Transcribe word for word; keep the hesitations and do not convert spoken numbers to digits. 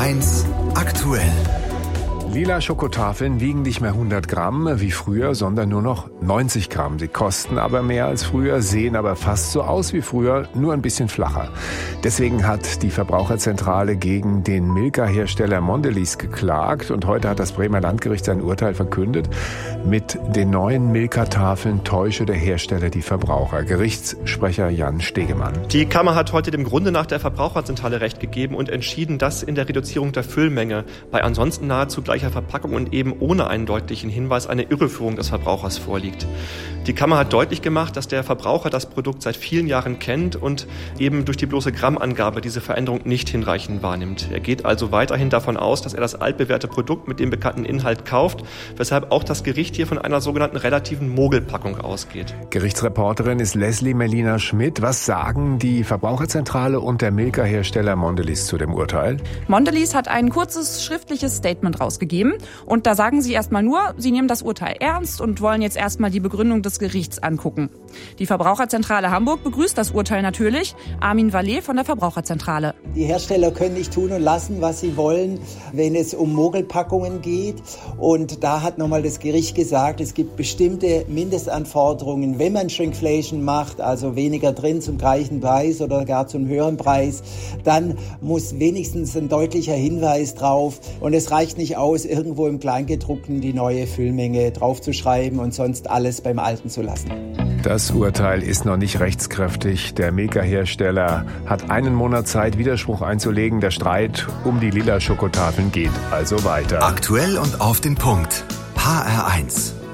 eins aktuell. Lila Schokotafeln wiegen nicht mehr hundert Gramm wie früher, sondern nur noch neunzig Gramm. Sie kosten aber mehr als früher, sehen aber fast so aus wie früher, nur ein bisschen flacher. Deswegen hat die Verbraucherzentrale gegen den Milka-Hersteller Mondelez geklagt und heute hat das Bremer Landgericht sein Urteil verkündet. Mit den neuen Milka-Tafeln täusche der Hersteller die Verbraucher. Gerichtssprecher Jan Stegemann. Die Kammer hat heute dem Grunde nach der Verbraucherzentrale Recht gegeben und entschieden, dass in der Reduzierung der Füllmenge bei ansonsten nahezu gleicher Verpackung und eben ohne einen deutlichen Hinweis eine Irreführung des Verbrauchers vorliegt. Die Kammer hat deutlich gemacht, dass der Verbraucher das Produkt seit vielen Jahren kennt und eben durch die bloße Grammangabe diese Veränderung nicht hinreichend wahrnimmt. Er geht also weiterhin davon aus, dass er das altbewährte Produkt mit dem bekannten Inhalt kauft, weshalb auch das Gericht hier von einer sogenannten relativen Mogelpackung ausgeht. Gerichtsreporterin ist Leslie Melina Schmidt. Was sagen die Verbraucherzentrale und der Milka-Hersteller Mondelez zu dem Urteil? Mondelez hat ein kurzes schriftliches Statement rausgegeben. Und da sagen sie erstmal nur, sie nehmen das Urteil ernst und wollen jetzt erstmal die Begründung des Gerichts angucken. Die Verbraucherzentrale Hamburg begrüßt das Urteil natürlich. Armin Vallet von der Verbraucherzentrale. Die Hersteller können nicht tun und lassen, was sie wollen, wenn es um Mogelpackungen geht. Und da hat nochmal das Gericht gesagt, es gibt bestimmte Mindestanforderungen, wenn man Shrinkflation macht, also weniger drin zum gleichen Preis oder gar zum höheren Preis, dann muss wenigstens ein deutlicher Hinweis drauf. Und es reicht nicht aus, irgendwo im Kleingedruckten die neue Füllmenge draufzuschreiben und sonst alles beim Alten zu lassen. Das Urteil ist noch nicht rechtskräftig. Der Milka-Hersteller hat einen Monat Zeit, Widerspruch einzulegen. Der Streit um die lila Schokotafeln geht also weiter. Aktuell und auf den Punkt. H R eins.